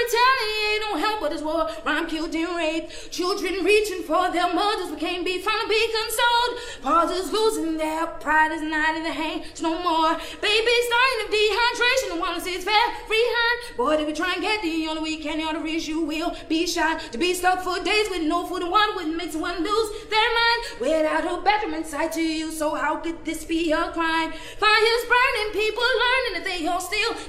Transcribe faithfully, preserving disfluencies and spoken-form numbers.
retaliate, don't help but it's war. Rhyme killed and raped. Children reaching for their mothers but can't be found to be consoled. Fathers losing their pride is not in the hands no more. Babies dying of dehydration and wanna see it's fair, free hand. Boy, if you try and get the only way can the arteries, you will be shot. To be stuck for days with no food and water wouldn't make someone lose their mind. Without a bedroom inside to you, so how could this be a crime? Fires burning, people learning that they all still